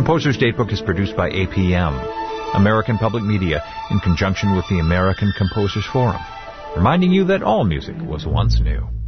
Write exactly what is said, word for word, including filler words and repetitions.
Composer's Datebook is produced by A P M, American Public Media, in conjunction with the American Composers Forum, reminding you that all music was once new.